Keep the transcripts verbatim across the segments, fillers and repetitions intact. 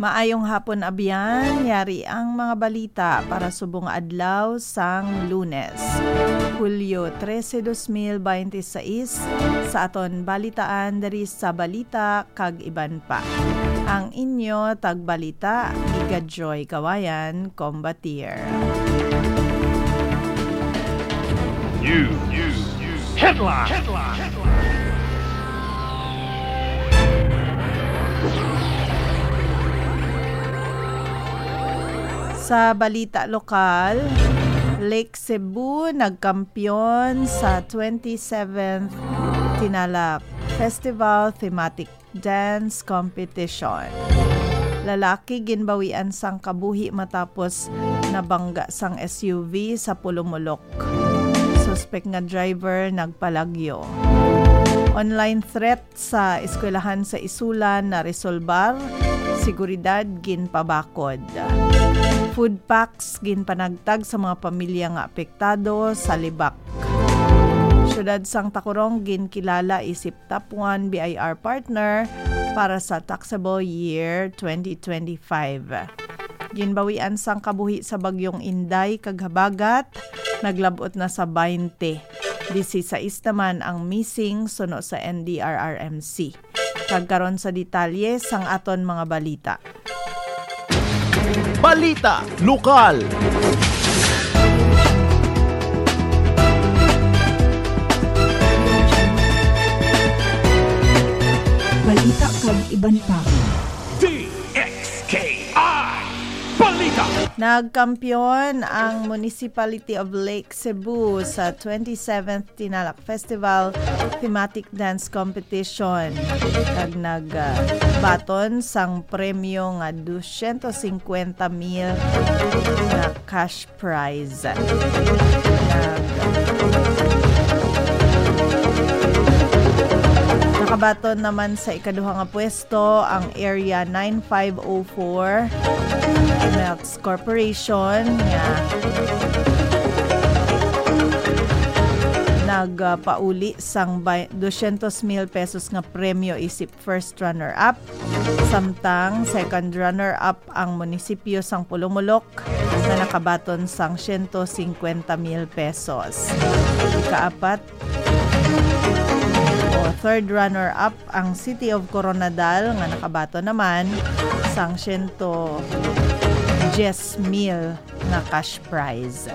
Maayong hapon abyan, yari ang mga balita para subong adlaw sang Lunes, Hulyo trese, dos mil beintiséis, sa aton balitaan dari sa balita kag iban pa. Ang inyo tagbalita, Iga Joy Kawayan, Combatier. You, you, you. Headline. Headline. Headline. Sa balita lokal, Lake Cebu nagkampiyon sa twenty-seventh Tinalak Festival Thematic Dance Competition. Lalaki ginbawian sang kabuhi matapos nabangga sang S U V sa Pulumulok. Suspect nga driver nagpalagyo. Online threat sa eskwelahan sa Isulan na resolbar, seguridad ginpabakod. Food packs ginpanagtag sa mga pamilya nga apektado sa Libak. Syudad sang Tacorong ginkilala isip top one B I R partner para sa taxable year twenty twenty-five. Ginbawian sang kabuhi sa bagyong Inday kag habagat, naglabot na sa twenty. Disisais naman ang missing suno sa N D R R M C. Kagkaron sa detalye sang aton mga balita. Balita lokal. Balita kag iban pa. D X K I Balita. Nagkampiyon ang Municipality of Lake Cebu sa twenty-seventh Tinalak Festival Thematic Dance Competition. Kag nagbaton uh, sang premyo nga two hundred fifty mil na cash prize. Nag Nakabaton naman sa ikaduha nga pwesto ang Area nine five oh four Melts Corporation nga nagpauli sang two hundred mil pesos nga premyo isip first runner-up. Samtang second runner-up ang munisipyo sang Pulumulok na nakabaton sang one hundred fifty mil pesos. Ikaapat o third runner-up ang City of Coronadal nga nakabato naman sang one hundred ten mil na cash prize.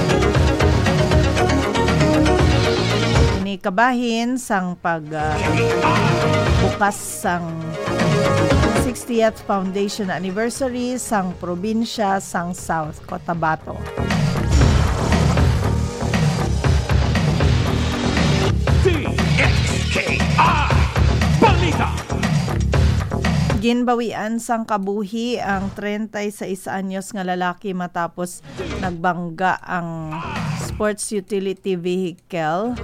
Kabahin sang pag uh, bukas sang sixtieth Foundation Anniversary sang probinsya sang South Cotabato. D X K I Balita. Ginbawian sang kabuhi ang thirty-six anyos nga lalaki matapos nagbangga ang sports utility vehicle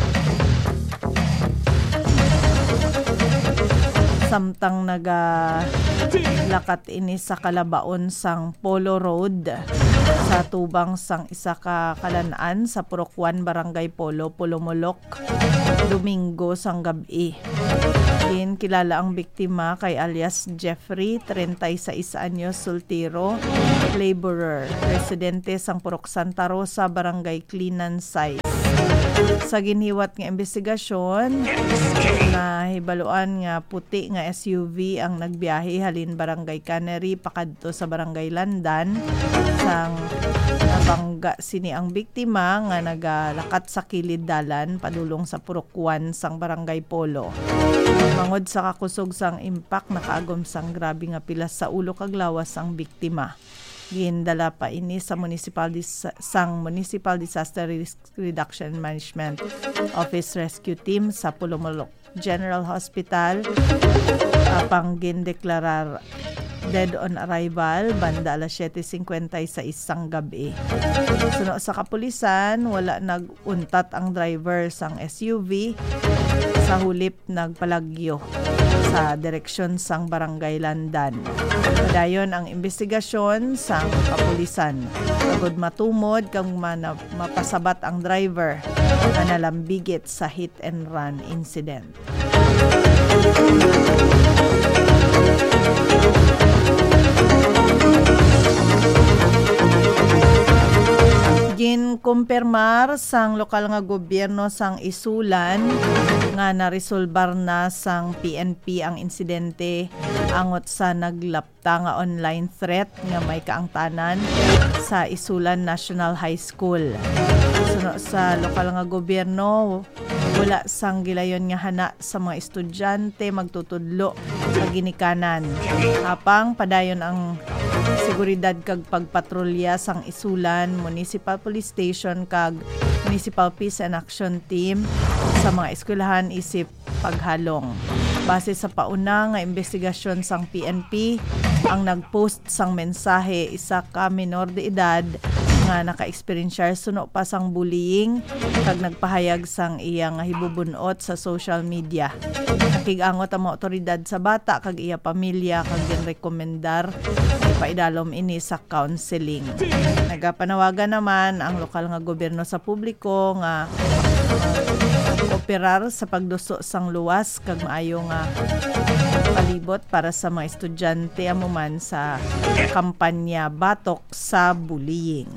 samtang naga lakat ini sa kalabaon sang Polo Road sa tubang sang isa ka kalanaan sa Purokwan, Barangay Polo, Pulumulok, Domingo sang gabi. Din kilala ang biktima kay alias Jeffrey, thirty-six anyos, soltero, laborer, residente sang Purok Santa Rosa, Barangay Cleanan Size. Sa ginhiwat nga investigasyon, na hibaluan nga puti nga S U V ang nagbiyahe halin Barangay Cannery pakadto sa Barangay Landan. Sang nabangga sini ang biktima nga nagalakat sa kilid dalan padulong sa Purokwan sang Barangay Polo. Mangod sa kakusog sang impact, nakaagom sang grabe nga pilas sa ulo kag lawas ang biktima. Gindala pa ini sa municipal dis- sang Municipal Disaster Risk Reduction Management Office Rescue Team sa Pulumulok General Hospital apang gindeklarar dead on arrival banda alas seven fifty sa isang gabi. Suno sa kapulisan, wala naguntat ang driver sang S U V sa hulip nagpalagyo sa direksyon sang Barangay Landan. Padayon ang investigasyon sang kapulisan. Pagod matumod kang man- mapasabat ang driver na nalambigit sa hit and run incident. Nagkumpirmar sang lokal nga gobyerno sang isulan nga naresolbar na sang P N P ang insidente angot sa naglapta nga online threat nga may kaangtanan sa Isulan National High School. Suno sa lokal nga gobyerno, wala sang gilayon nga hana sa mga estudyante magtutudlo sa ginikanan. Apang padayon ang seguridad kag pagpatrolya sang Isulan Municipal Police Station kag Municipal Peace and Action Team sa mga eskwelahan isip paghalong. Base sa pauna nga investigasyon sang P N P, ang nagpost sang mensahe isa ka minor de edad nga naka-experiensyar suno pa sang bullying kag nagpahayag sang iya nga hibubunot sa social media. Nakigangot ang mga otoridad sa bata kag iya pamilya kag ginrekomendar ipaidalom ini sa counseling. Nagapanawagan naman ang lokal nga gobyerno sa publiko nga operar sa pagduso sang luwas kag maayo nga palibot para sa mga estudyante amuman sa kampanya Batok sa Bullying.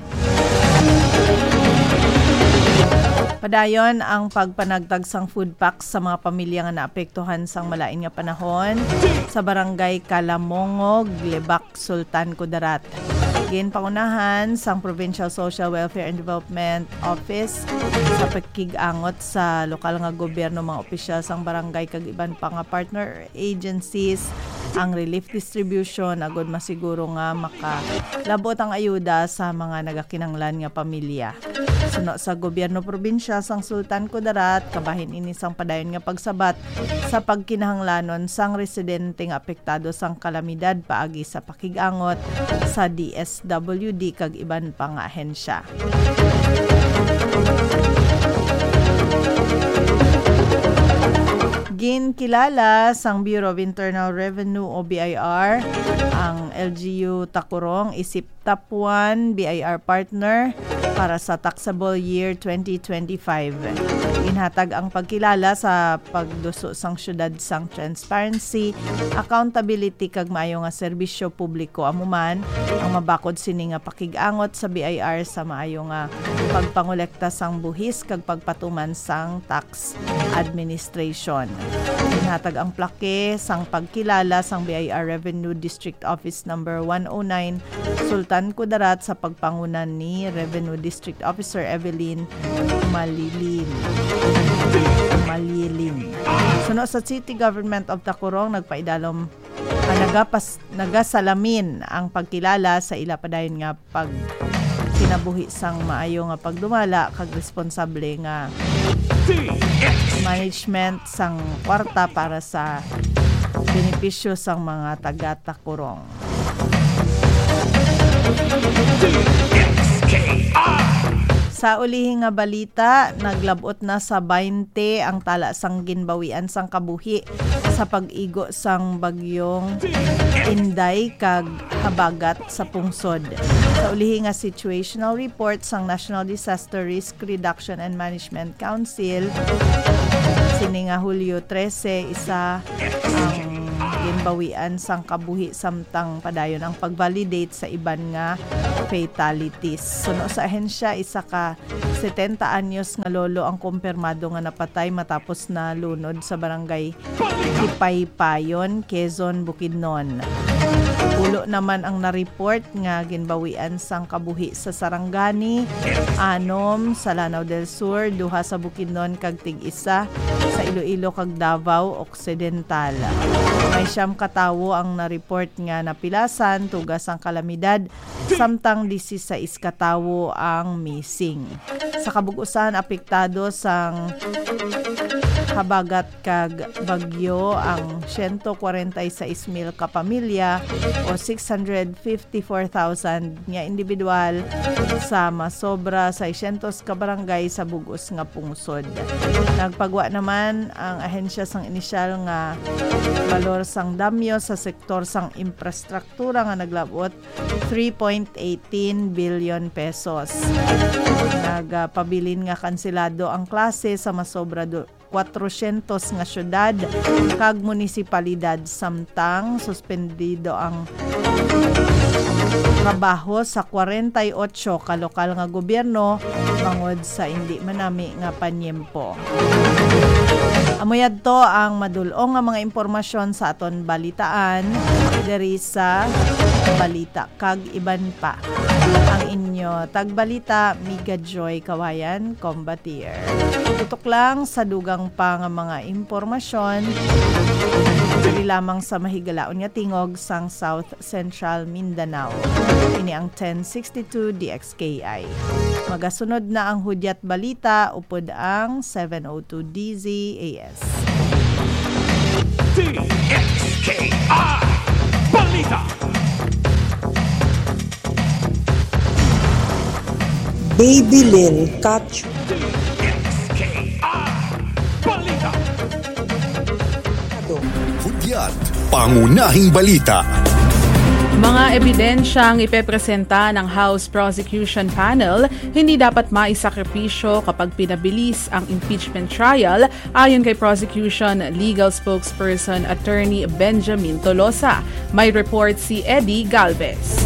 Padayon ang pagpanagtag sang food packs sa mga pamilya nga naapektuhan sang malain nga panahon sa barangay Kalamongog, Lebak, Sultan Kudarat. Ginpangunahan sang Provincial Social Welfare and Development Office sa pagkigangot sa lokal nga gobyerno mga opisyal sang barangay kag iban pa nga partner agencies ang relief distribution agud masiguro nga makalabot ang ayuda sa mga nagakinanglan nga pamilya. Suno sa gobyerno probinsya sang Sultan Kudarat, kabahin ini sang padayon nga pagsabat sa pagkinahanglanon sang residente nga apektado sang kalamidad paagi sa pakigangot sa D S W D kag iban pa nga ahensya. Ginkilala sang Bureau of Internal Revenue o B I R ang L G U Takurong isip top one B I R partner para sa taxable year twenty twenty-five. Inhatag ang pagkilala sa pagduso sang syudad sang transparency, accountability kag maayo nga serbisyo publiko amuman ang mabakod sini nga pakigangot sa B I R sa maayo nga pagpangolekta sang buhis kag pagpatuman sang tax administration. Inhatag ang plake sang pagkilala sang B I R Revenue District Office number one oh nine Sultan Kudarat sa pagpangunan ni Revenue District Officer Evelyn Malilin. Malilin. Suno sa City Government of Takurong nagpaidalom uh, nagapas nagasalamin ang pagkilala sa ila padayon nga pag kinabuhi sang maayo nga pagdumala kag responsable nga management sang kwarta para sa benepisyo sang mga taga-Takurong. Sa ulihing nga balita, naglabot na sa twenty ang tala sang ginbawian sang kabuhi sa pag-igo sang bagyong Inday kag habagat sa pungsod. Sa ulihing nga situational report sang National Disaster Risk Reduction and Management Council, sini nga Hulyo thirteen, isa ang ginbawian sang kabuhi samtang padayon ang pag-validate sa iban nga fatalities. Suno sa ahensya, isa ka seventy anyos nga lolo ang kumpirmado nga napatay matapos na lunod sa barangay Kipaypayon, Quezon, Bukidnon. Ulo naman ang na-report nga ginbawian sang kabuhi sa Sarangani, anom sa Lanao del Sur, duha sa Bukidnon kag tig-isa sa Iloilo kag Davao Occidental. May siyam katawo ang na-report nga napilasan, tugas ang kalamidad, samtang sixteen katawo ang missing. Sa kabug-usan, apektado sang habagat kag bagyo ang one hundred forty-six mil ka pamilya o six hundred fifty-four thousand nga individual sa masobra sa six hundred ka barangay sa bugos nga pungsod. Nagpagwa naman ang ahensya sang inisyal nga balor sang damyo sa sektor sang infrastruktura nga naglabot three point one eight billion pesos. Nagpabilin nga kanselado ang klase sa masobra do kwatrosyentos nga syudad kag munisipalidad samtang suspendido ang trabaho sa forty-eight ka lokal nga gobyerno bangod sa hindi manami nga panyempo. Amoyad to ang madulong nga mga impormasyon sa aton balitaan diri sa Balita kag Iban Pa. Ang inyo tagbalita Miga Joy Kawayan Combatier. Tutok lang sa dugang pa nga mga impormasyon diri lamang sa mahigalaon nga tingog sang South Central Mindanao. Ini ang ten sixty-two D X K I. Magasunod na ang hudyat balita upod ang seven oh two D Z A S. D X K I Balita. Baby Lynn Catch. D X K I Balita. Hudyat, pangunahing balita. Mga ebidensyang ipepresenta ng House Prosecution Panel hindi dapat maisakripisyo kapag pinabilis ang impeachment trial ayon kay Prosecution Legal Spokesperson Attorney Benjamin Tolosa. May report si Eddie Galvez.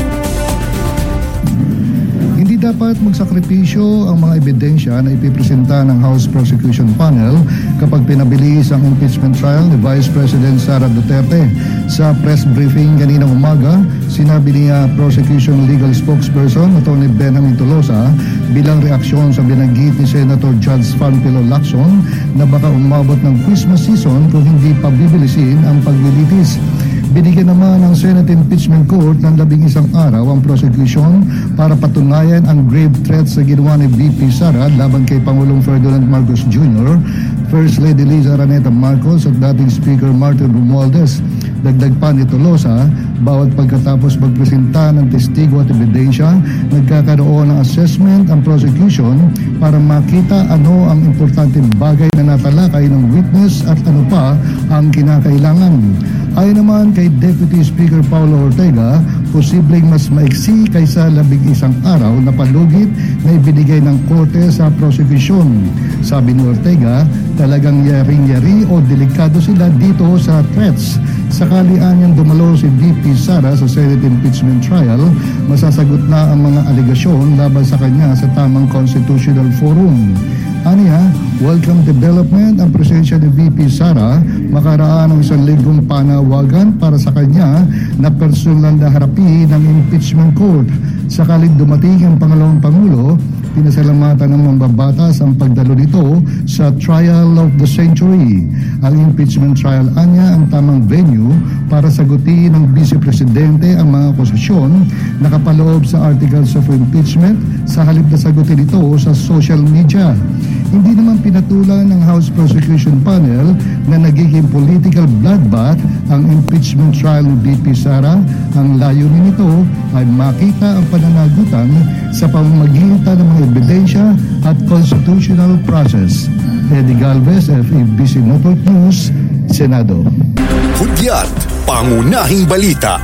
Hindi dapat magsakripisyo ang mga ebidensya na ipipresenta ng House Prosecution Panel kapag pinabilis ang impeachment trial ni Vice President Sara Duterte. Sa press briefing kaninang umaga, sinabi niya Prosecution Legal Spokesperson Attorney Benjamin Tolosa bilang reaksyon sa binanggit ni Senator Judge Fanfilo Lacson na baka umabot ng Christmas season kung hindi pa bibilisin ang paglilitis. Binigyan naman ng Senate Impeachment Court ng labing isang araw ang prosecution para patunayan ang grave threats sa ginawa ni V P Sara laban kay Pangulong Ferdinand Marcos Junior, First Lady Liza Araneta Marcos at dating Speaker Martin Romualdez. Dagdag pa ni Tolosa, bawat pagkatapos magpresenta ng testigo at ebidensya, nagkakaroon ng assessment ang prosecution para makita ano ang importanteng bagay na natalakay ng witness at ano pa ang kinakailangan. Ayon naman kay Deputy Speaker Paulo Ortega, posibleng mas maiksi kaysa labing isang araw na palugit na ibinigay ng korte sa prosecution. Sabi ni Ortega, talagang yaring-yari o delikado sila dito sa threats. Sakali anyang dumalo si V P Sara sa Senate impeachment trial, masasagot na ang mga alegasyon laban sa kanya sa tamang constitutional forum. Aniya, welcome development ang presensya ni V P Sara, makaraan ng isang linggong panawagan para sa kanya na personal na harapin ng impeachment court. Sakaling dumating ang Pangalawang Pangulo, pinasalamatan ng mambabatas ang pagdalo nito sa trial of the century. Ang impeachment trial anya ang tamang venue para sagutin ng Vice Presidente ang mga akusasyon na kapaloob sa articles of impeachment sa halip na sagutin ito sa social media. Hindi naman pinatulan ng House Prosecution Panel na nagiging political bloodbath ang impeachment trial ni V P Sara. Ang layunin nito ay makita ang pananagutan sa pamamagitan ng mga ebidensya at constitutional process. Eddie Galvez, F E B C Network News, Senado. Hudyat, pangunahing balita.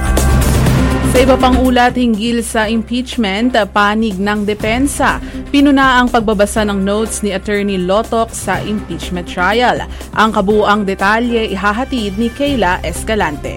Sa iba pang ulat hinggil sa impeachment, panig ng depensa, pinuna ang pagbabasa ng notes ni Attorney Lotoc sa impeachment trial. Ang kabuuang detalye ihahatid ni Kayla Escalante.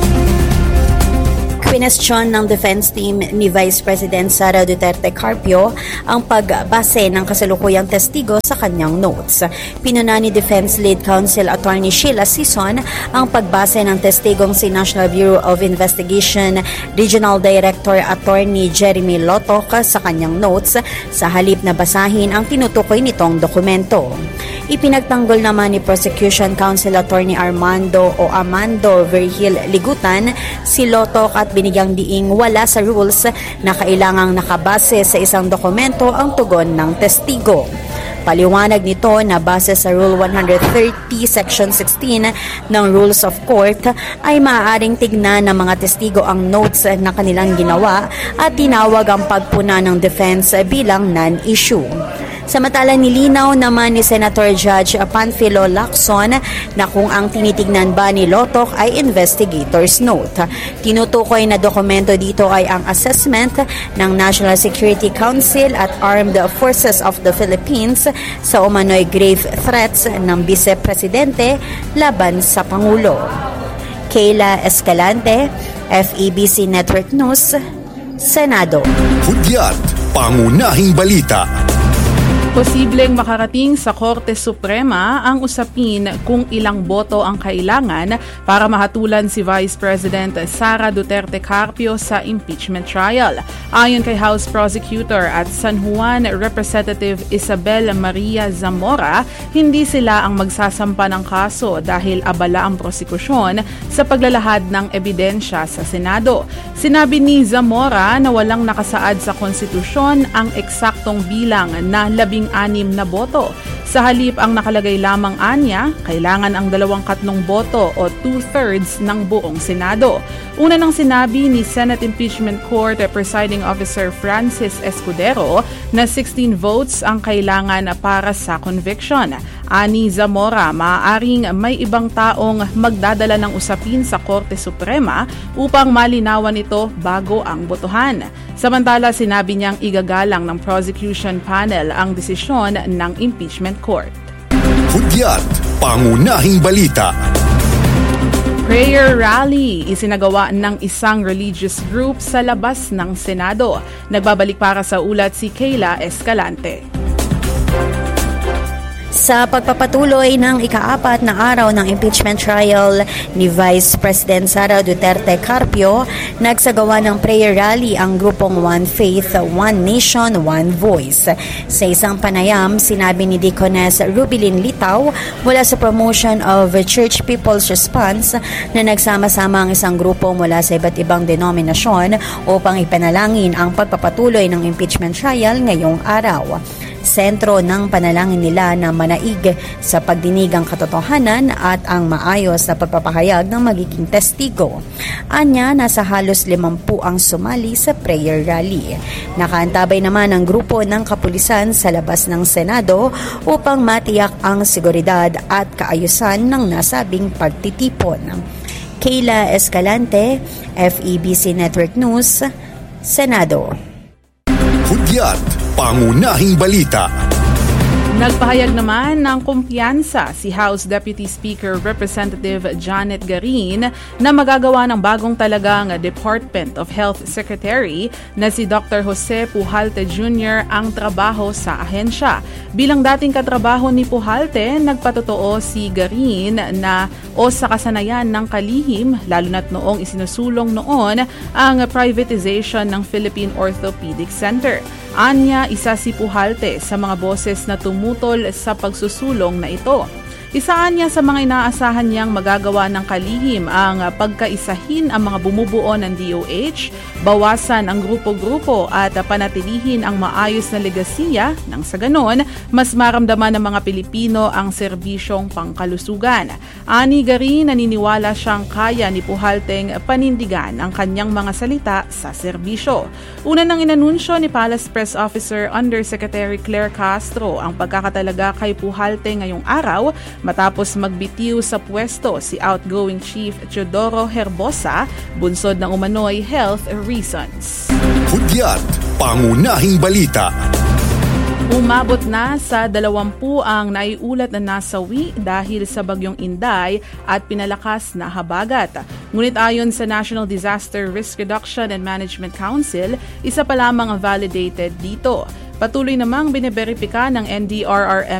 Kwinestyon ng defense team ni Vice President Sara Duterte Carpio ang pagbase ng kasalukuyang testigo sa kanyang notes. Pinuna ni Defense Lead Counsel Attorney Sheila Sison ang pagbase ng testigong si National Bureau of Investigation Regional Director Attorney Jeremy Lotoc sa kanyang notes sa halip na basahin ang tinutukoy nitong dokumento. Ipinagtanggol naman ni Prosecution Counsel Attorney Armando o Amando Vergil Ligutan si Lotoc at binigyang diing wala sa rules na kailangang nakabase sa isang dokumento ang tugon ng testigo. Paliwanag nito na base sa Rule one thirty Section sixteen ng Rules of Court ay maaaring tignan ng mga testigo ang notes na kanilang ginawa at tinawag ang pagpuna ng defense bilang non-issue. Samantala nilinaw naman ni Senator Judge Panfilo Lacson na kung ang tinitignan ba ni Lotoc ay investigator's note. Tinutukoy na dokumento dito ay ang assessment ng National Security Council at Armed Forces of the Philippines sa umano'y grave threats ng Vice Presidente laban sa Pangulo. Kayla Escalante, F E B C Network News, Senado. Hudyat, pangunahing balita. Posibleng makarating sa Korte Suprema ang usapin kung ilang boto ang kailangan para mahatulan si Vice President Sara Duterte Carpio sa impeachment trial. Ayon kay House Prosecutor at San Juan Representative Isabel Maria Zamora, hindi sila ang magsasampa ng kaso dahil abala ang prosekusyon sa paglalahad ng ebidensya sa Senado. Sinabi ni Zamora na walang nakasaad sa konstitusyon ang eksaktong bilang na labing anim na boto. Sa halip ang nakalagay lamang anya, kailangan ang dalawang katlong boto o two-thirds ng buong Senado. Una nang sinabi ni Senate Impeachment Court Presiding Officer Francis Escudero na sixteen votes ang kailangan para sa conviction. Ani Zamora, maaaring may ibang taong magdadala ng usapin sa Korte Suprema upang malinawan ito bago ang botohan. Samantala, sinabi niyang igagalang ng prosecution panel ang desisyon ng impeachment court. Hudyat, pangunahing balita. Prayer rally isinagawa ng isang religious group sa labas ng Senado. Nagbabalik para sa ulat si Kayla Escalante. Sa pagpapatuloy ng ikaapat na araw ng impeachment trial ni Vice President Sara Duterte Carpio, nagsagawa ng prayer rally ang grupong One Faith, One Nation, One Voice. Sa isang panayam, sinabi ni Deaconess Rubilin Litaw mula sa Promotion of Church People's Response na nagsama-sama ang isang grupo mula sa iba't ibang denominasyon upang ipanalangin ang pagpapatuloy ng impeachment trial ngayong araw. Sentro ng panalangin nila na manaig sa pagdinig ang katotohanan at ang maayos na pagpapahayag ng magiging testigo. Anya, nasa halos limampu ang sumali sa prayer rally. Nakaantabay naman ang grupo ng kapulisan sa labas ng Senado upang matiyak ang seguridad at kaayusan ng nasabing pagtitipon. Kayla Escalante, F E B C Network News, Senado. Hudyat, pangunahing balita. Nagpahayag naman ng kumpiyansa si House Deputy Speaker Representative Janet Garin na magagawa ng bagong talagang Department of Health Secretary na si Doctor Jose Pujalte Junior ang trabaho sa ahensya. Bilang dating katrabaho ni Pujalte, nagpatotoo si Garin na o sa kasanayan ng kalihim, lalo na't noong isinusulong noon ang privatization ng Philippine Orthopedic Center. Anya, isa si Pujalte sa mga boses na tumutol sa pagsusulong na ito. Isa niya sa mga inaasahan niyang magagawa ng kalihim ang pagkaisahin ang mga bumubuo ng D O H, bawasan ang grupo-grupo at panatilihin ang maayos na legasiya nang sa ganon, mas maramdaman ng mga Pilipino ang serbisyong pangkalusugan. Ani Garin, naniniwala siyang kaya ni Pujalteng panindigan ang kanyang mga salita sa serbisyo. Una nang inanunsyo ni Palace Press Officer Undersecretary Claire Castro ang pagkakatalaga kay Pujalte ngayong araw matapos magbitiw sa pwesto si outgoing Chief Teodoro Herbosa, bunsod ng umano'y health reasons. Hudyat, pangunahing balita. Umabot na sa dalawampu ang naiulat na nasawi dahil sa bagyong Inday at pinalakas na habagat. Ngunit ayon sa National Disaster Risk Reduction and Management Council, isa pa lamang ang validated dito. Patuloy namang biniberipika ng N D R R M